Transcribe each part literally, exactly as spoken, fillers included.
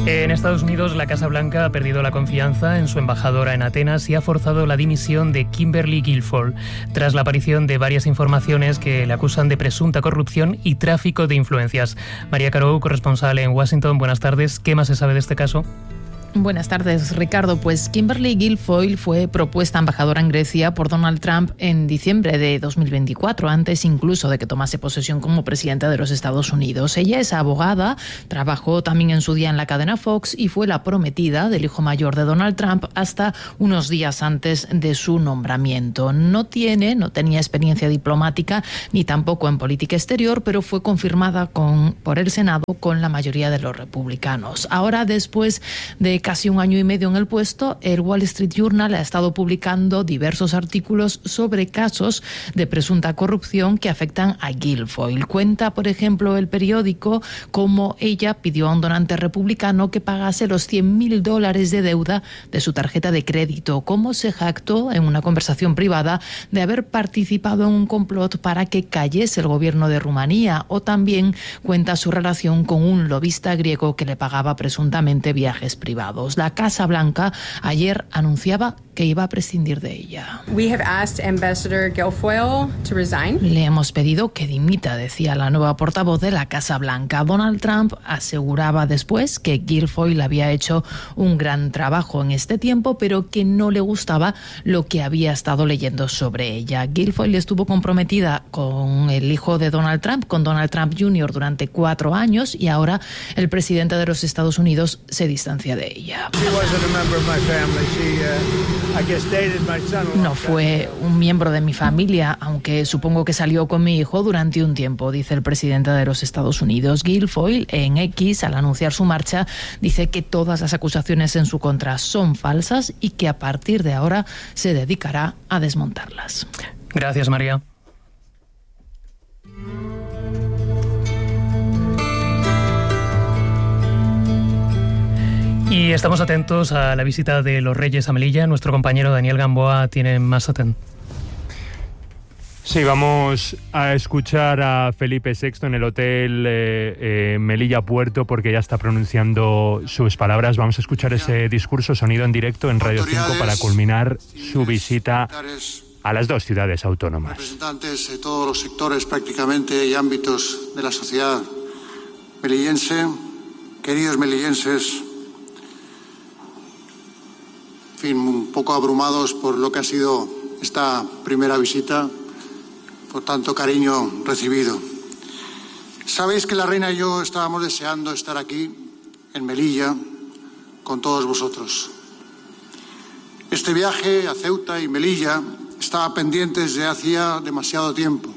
En Estados Unidos, la Casa Blanca ha perdido la confianza en su embajadora en Atenas y ha forzado la dimisión de Kimberly Guilfoyle, tras la aparición de varias informaciones que le acusan de presunta corrupción y tráfico de influencias. María Caro, corresponsal en Washington, buenas tardes. ¿Qué más se sabe de este caso? Buenas tardes, Ricardo. Pues Kimberly Guilfoyle fue propuesta embajadora en Grecia por Donald Trump en diciembre de dos mil veinticuatro, antes incluso de que tomase posesión como presidenta de los Estados Unidos. Ella es abogada, trabajó también en su día en la cadena Fox y fue la prometida del hijo mayor de Donald Trump hasta unos días antes de su nombramiento. No tiene, no tenía experiencia diplomática ni tampoco en política exterior, pero fue confirmada con, por el Senado con la mayoría de los republicanos. Ahora, después de casi un año y medio en el puesto, el Wall Street Journal ha estado publicando diversos artículos sobre casos de presunta corrupción que afectan a Guilfoyle. Cuenta, por ejemplo, el periódico cómo ella pidió a un donante republicano que pagase los cien mil dólares de deuda de su tarjeta de crédito, cómo se jactó en una conversación privada de haber participado en un complot para que cayese el gobierno de Rumanía, o también cuenta su relación con un lobista griego que le pagaba presuntamente viajes privados. La Casa Blanca ayer anunciaba que iba a prescindir de ella. We have asked Ambassador Guilfoyle to resign. Le hemos pedido que dimita, decía la nueva portavoz de la Casa Blanca. Donald Trump aseguraba después que Guilfoyle había hecho un gran trabajo en este tiempo, pero que no le gustaba lo que había estado leyendo sobre ella. Guilfoyle estuvo comprometida con el hijo de Donald Trump, con Donald Trump junior, durante cuatro años, y ahora el presidente de los Estados Unidos se distancia de ella. No fue un miembro de mi familia, aunque supongo que salió con mi hijo durante un tiempo, dice el presidente de los Estados Unidos. Guilfoyle, en X, al anunciar su marcha, dice que todas las acusaciones en su contra son falsas y que a partir de ahora se dedicará a desmontarlas. Gracias, María. Y estamos atentos a la visita de los Reyes a Melilla. Nuestro compañero Daniel Gamboa tiene más atención. Sí, vamos a escuchar a Felipe sexto en el hotel eh, eh, Melilla Puerto, porque ya está pronunciando sus palabras. Vamos a escuchar ese discurso, sonido en directo en Radio cinco, para culminar su visita a las dos ciudades autónomas. Representantes de todos los sectores prácticamente y ámbitos de la sociedad melillense, queridos melillenses, en fin, un poco abrumados por lo que ha sido esta primera visita, por tanto cariño recibido. Sabéis que la reina y yo estábamos deseando estar aquí, en Melilla, con todos vosotros. Este viaje a Ceuta y Melilla estaba pendiente desde hacía demasiado tiempo.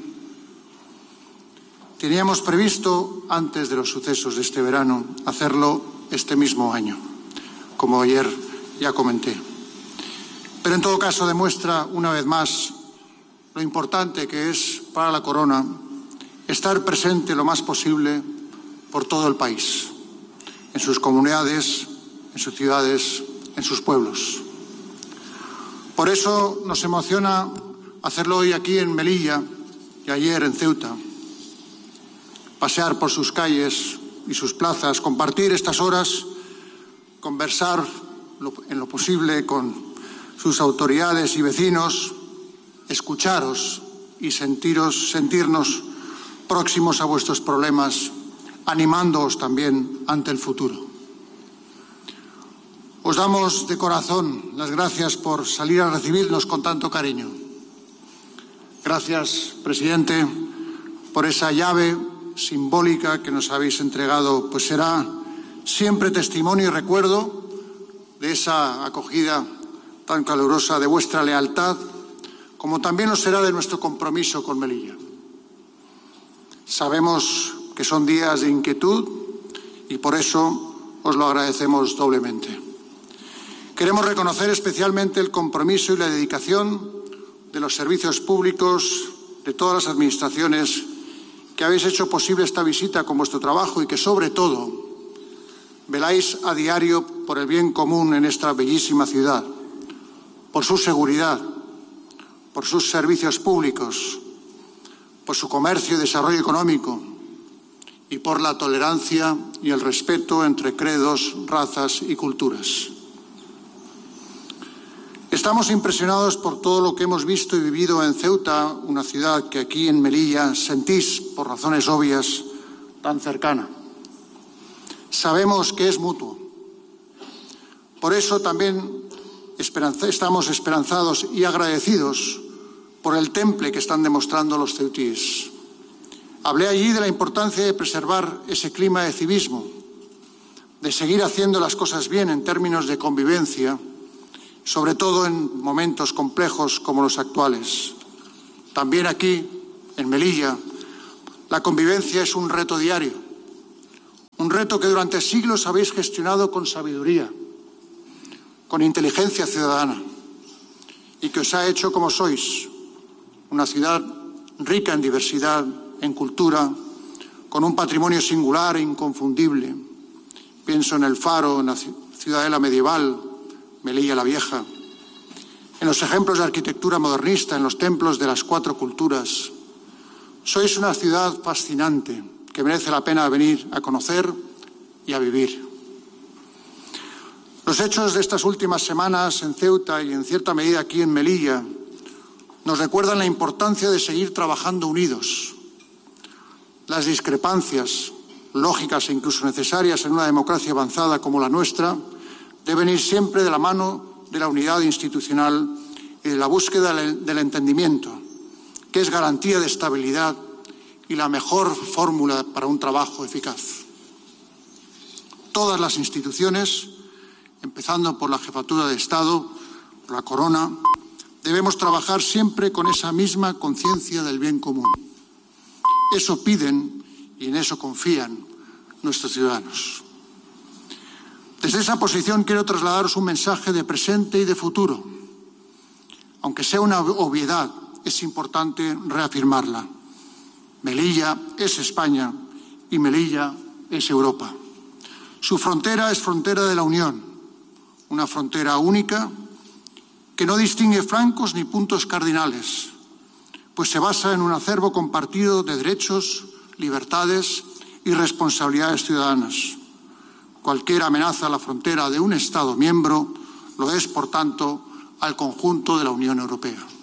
Teníamos previsto, antes de los sucesos de este verano, hacerlo este mismo año, como ayer ya comenté. Pero en todo caso demuestra una vez más lo importante que es para la corona estar presente lo más posible por todo el país, en sus comunidades, en sus ciudades, en sus pueblos. Por eso nos emociona hacerlo hoy aquí en Melilla y ayer en Ceuta. Pasear por sus calles y sus plazas, compartir estas horas, conversar en lo posible con sus autoridades y vecinos, escucharos y sentiros, sentirnos próximos a vuestros problemas, animándoos también ante el futuro. Os damos de corazón las gracias por salir a recibirnos con tanto cariño. Gracias, presidente, por esa llave simbólica que nos habéis entregado, pues será siempre testimonio y recuerdo de esa acogida tan calurosa, de vuestra lealtad, como también lo será de nuestro compromiso con Melilla. Sabemos que son días de inquietud y por eso os lo agradecemos doblemente. Queremos reconocer especialmente el compromiso y la dedicación de los servicios públicos, de todas las administraciones que habéis hecho posible esta visita con vuestro trabajo y que, sobre todo, veláis a diario por el bien común en esta bellísima ciudad, por su seguridad, por sus servicios públicos, por su comercio y desarrollo económico y por la tolerancia y el respeto entre credos, razas y culturas. Estamos impresionados por todo lo que hemos visto y vivido en Ceuta, una ciudad que aquí en Melilla sentís, por razones obvias, tan cercana. Sabemos que es mutuo. Por eso también esperanza, estamos esperanzados y agradecidos por el temple que están demostrando los ceutíes. Hablé allí de la importancia de preservar ese clima de civismo, de seguir haciendo las cosas bien en términos de convivencia, sobre todo en momentos complejos como los actuales. También aquí, en Melilla, la convivencia es un reto diario, un reto que durante siglos habéis gestionado con sabiduría, con inteligencia ciudadana y que os ha hecho como sois, una ciudad rica en diversidad, en cultura, con un patrimonio singular e inconfundible. Pienso en el Faro, en la ciudadela medieval, Melilla la Vieja, en los ejemplos de arquitectura modernista, en los templos de las cuatro culturas. Sois una ciudad fascinante que merece la pena venir a conocer y a vivir. Los hechos de estas últimas semanas en Ceuta y en cierta medida aquí en Melilla nos recuerdan la importancia de seguir trabajando unidos. Las discrepancias, lógicas e incluso necesarias en una democracia avanzada como la nuestra, deben ir siempre de la mano de la unidad institucional y de la búsqueda del entendimiento, que es garantía de estabilidad y la mejor fórmula para un trabajo eficaz. Todas las instituciones, empezando por la Jefatura de Estado, por la Corona, debemos trabajar siempre con esa misma conciencia del bien común. Eso piden y en eso confían nuestros ciudadanos. Desde esa posición quiero trasladaros un mensaje de presente y de futuro. Aunque sea una obviedad, es importante reafirmarla. Melilla es España y Melilla es Europa. Su frontera es frontera de la Unión, una frontera única que no distingue flancos ni puntos cardinales, pues se basa en un acervo compartido de derechos, libertades y responsabilidades ciudadanas. Cualquier amenaza a la frontera de un Estado miembro lo es, por tanto, al conjunto de la Unión Europea.